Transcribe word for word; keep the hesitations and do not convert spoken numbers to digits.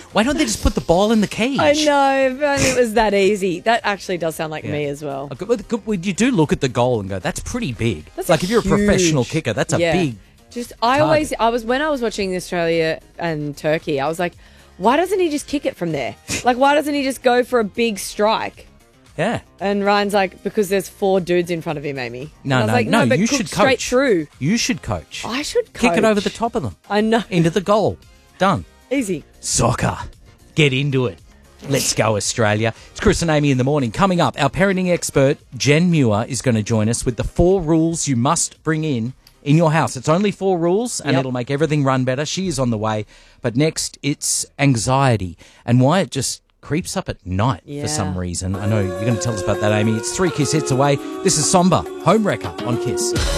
Why don't they just put the ball in the cage? I know, if only it was that easy. That actually does sound like Yeah. me as well. Well, you do look at the goal and go, that's pretty big. That's like if you're a huge. professional kicker, that's a Yeah. big. Just I target. always I was when I was watching Australia and Turkey, I was like, why doesn't he just kick it from there? Like, why doesn't he just go for a big strike? Yeah. And Ryan's like, because there's four dudes in front of him, Amy. No, and I was no, like, no, but you cook should straight coach. through. You should coach. I should coach. Kick it over the top of them. I know. Into the goal. Done. Easy. Soccer. Get into it. Let's go, Australia. It's Chris and Amy in the morning. Coming up, our parenting expert, Jen Muir, is going to join us with the four rules you must bring in in your house. It's only four rules, and Yep. it'll make everything run better. She is on the way. But next, it's anxiety and why it just creeps up at night Yeah. for some reason. I know you're going to tell us about that, Amy. It's three Kiss hits away. This is Somber, Homewrecker on Kiss.